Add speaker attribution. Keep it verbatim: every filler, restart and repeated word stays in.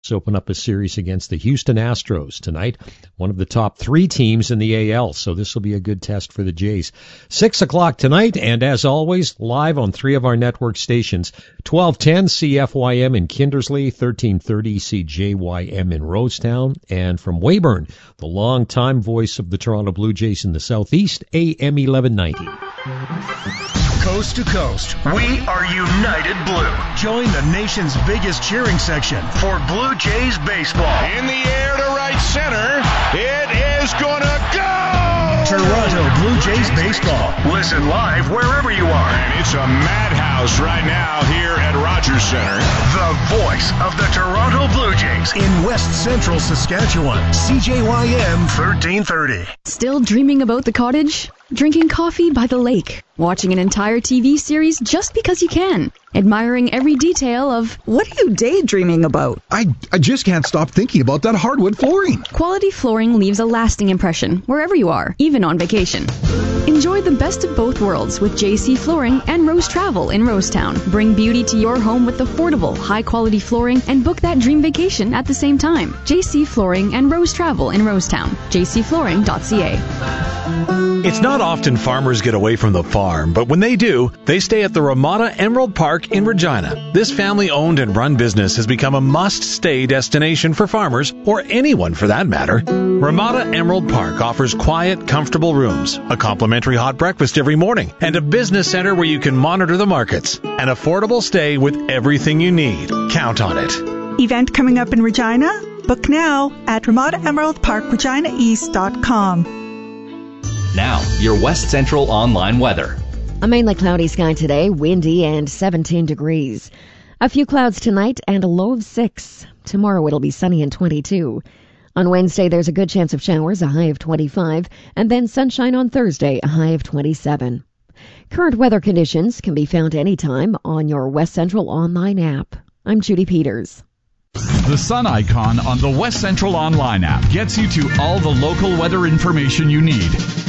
Speaker 1: open up a series against the Houston Astros tonight, one of the top three teams in the A L, so this will be a good test for the Jays. Six o'clock tonight, and as always, live on three of our network stations, twelve ten C F Y M in Kindersley, thirteen thirty C J Y M in Rosetown, and from Weyburn, the longtime voice of the Toronto Blue Jays in the Southeast, A M eleven ninety.
Speaker 2: Coast to coast, we are United Blue. Join the nation's biggest cheering section for Blue Jays baseball.
Speaker 3: In the air to right center, it is gonna go!
Speaker 2: Toronto Blue Jays baseball. Listen live wherever you are.
Speaker 3: And it's a madhouse right now here at Rogers Center.
Speaker 2: The voice of the Toronto Blue Jays in West Central Saskatchewan. C J Y M thirteen thirty.
Speaker 4: Still dreaming about the cottage? Drinking coffee by the lake? Watching an entire T V series just because you can? Admiring every detail of...
Speaker 5: What are you daydreaming about?
Speaker 6: I, I just can't stop thinking about that hardwood flooring.
Speaker 4: Quality flooring leaves a lasting impression wherever you are, even on vacation. Enjoy the best of both worlds with J C Flooring and Rose Travel in Rosetown. Bring beauty to your home with affordable, high-quality flooring and book that dream vacation at the same time. J C Flooring and Rose Travel in Rosetown. j c flooring dot c a.
Speaker 7: It's not often farmers get away from the farm, but when they do, they stay at the Ramada Emerald Park in Regina. This family-owned and run business has become a must-stay destination for farmers, or anyone for that matter. Ramada Emerald Park offers quiet, comfortable rooms, a complimentary hot breakfast every morning, and a business center where you can monitor the markets. An affordable stay with everything you need. Count on it.
Speaker 8: Event coming up in Regina? Book now at ramada emerald park regina east dot com.
Speaker 9: Now, your West Central online weather.
Speaker 10: A mainly cloudy sky today, windy and seventeen degrees. A few clouds tonight and a low of six. Tomorrow it'll be sunny and twenty-two. On Wednesday there's a good chance of showers, a high of twenty-five, and then sunshine on Thursday, a high of twenty-seven. Current weather conditions can be found anytime on your West Central online app. I'm Judy Peters.
Speaker 11: The sun icon on the West Central online app gets you to all the local weather information you need.